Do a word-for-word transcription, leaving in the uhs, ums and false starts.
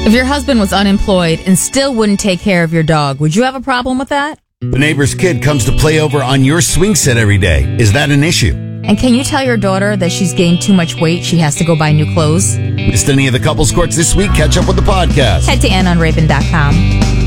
If your husband was unemployed and still wouldn't take care of your dog, would you have a problem with that? The neighbor's kid comes to play over on your swing set every day. Is that an issue? And can you tell your daughter that she's gained too much weight, she has to go buy new clothes? Missed any of the couples courts this week? Catch up with the podcast. Head to ann on raven dot com.